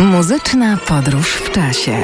Muzyczna podróż w czasie.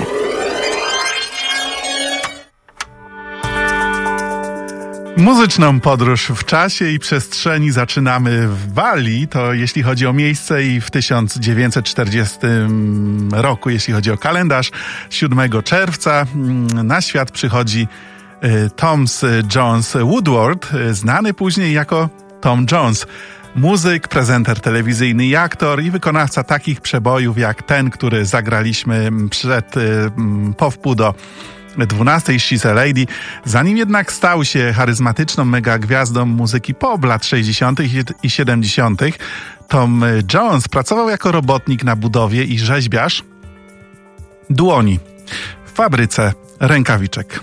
Muzyczną podróż w czasie i przestrzeni zaczynamy w Walii. To jeśli chodzi o miejsce i w 1940 roku, jeśli chodzi o kalendarz, 7 czerwca na świat przychodzi Thomas Jones Woodward, znany później jako Tom Jones. Muzyk, prezenter telewizyjny i aktor i wykonawca takich przebojów jak ten, który zagraliśmy po wpół do 12 She's a Lady. Zanim jednak stał się charyzmatyczną megagwiazdą muzyki pop lat 60. i 70., Tom Jones pracował jako robotnik na budowie i rzeźbiarz dłoni w fabryce rękawiczek.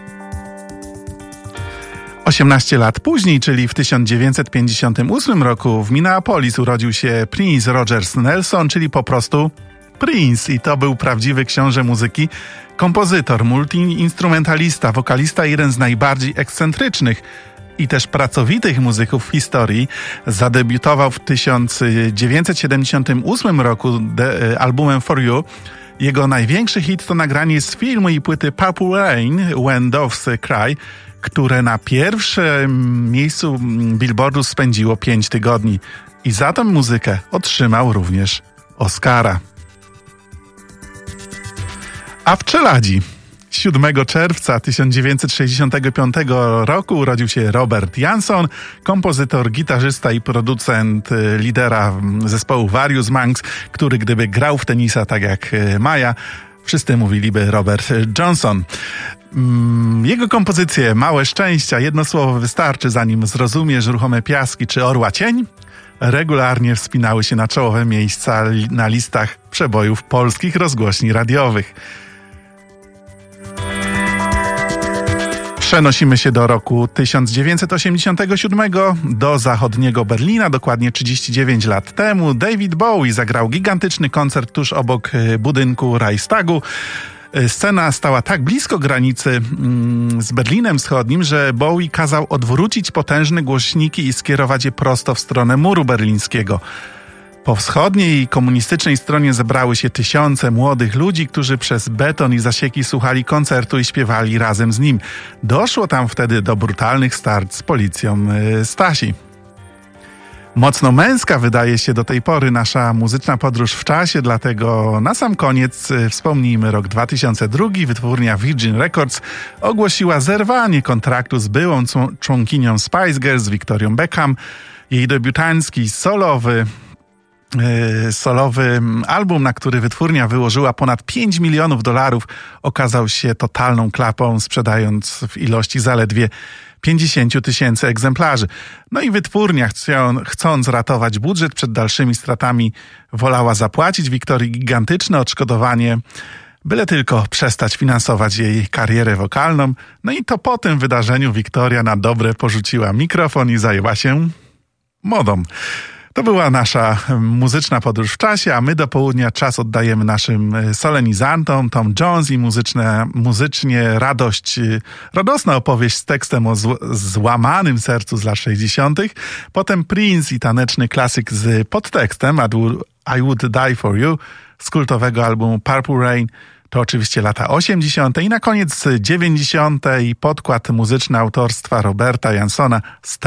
18 lat później, czyli w 1958 roku w Minneapolis urodził się Prince Rogers Nelson, czyli po prostu Prince. I to był prawdziwy książę muzyki, kompozytor, multiinstrumentalista, wokalista, jeden z najbardziej ekscentrycznych i też pracowitych muzyków w historii. Zadebiutował w 1978 roku albumem For You. Jego największy hit to nagranie z filmu i płyty Purple Rain, When Doves Cry, które na pierwszym miejscu Billboardu spędziło 5 tygodni. I za tę muzykę otrzymał również Oscara. A w Czeladzi 7 czerwca 1965 roku urodził się Robert Johnson, kompozytor, gitarzysta i producent lidera zespołu Various Monks, który gdyby grał w tenisa tak jak Maja, wszyscy mówiliby Robert Johnson. Jego kompozycje Małe Szczęścia, jedno słowo wystarczy, zanim zrozumiesz, Ruchome Piaski czy Orła Cień, regularnie wspinały się na czołowe miejsca na listach przebojów polskich rozgłośni radiowych. Przenosimy się do roku 1987, do zachodniego Berlina, dokładnie 39 lat temu. David Bowie zagrał gigantyczny koncert tuż obok budynku Reichstagu. Scena stała tak blisko granicy z Berlinem Wschodnim, że Bowie kazał odwrócić potężne głośniki i skierować je prosto w stronę muru berlińskiego. Po wschodniej komunistycznej stronie zebrały się tysiące młodych ludzi, którzy przez beton i zasieki słuchali koncertu i śpiewali razem z nim. Doszło tam wtedy do brutalnych starć z policją Stasi. Mocno męska wydaje się do tej pory nasza muzyczna podróż w czasie, dlatego na sam koniec wspomnijmy rok 2002. Wytwórnia Virgin Records ogłosiła zerwanie kontraktu z byłą członkinią Spice Girls, Victorią Beckham. Jej debiutancki solowy album, na który wytwórnia wyłożyła ponad $5 milionów, okazał się totalną klapą, sprzedając w ilości zaledwie 50 000 egzemplarzy. No i wytwórnia, chcąc ratować budżet przed dalszymi stratami, wolała zapłacić Wiktorii gigantyczne odszkodowanie, byle tylko przestać finansować jej karierę wokalną. No i to po tym wydarzeniu Wiktoria na dobre porzuciła mikrofon i zajęła się modą. To była nasza muzyczna podróż w czasie, a my do południa czas oddajemy naszym solenizantom. Tom Jones i muzycznie radosna opowieść z tekstem o złamanym sercu z lat 60. Potem Prince i taneczny klasyk z podtekstem I Would Die For You z kultowego albumu Purple Rain. To oczywiście lata 80. i na koniec 90. i podkład muzyczny autorstwa Roberta Johnsona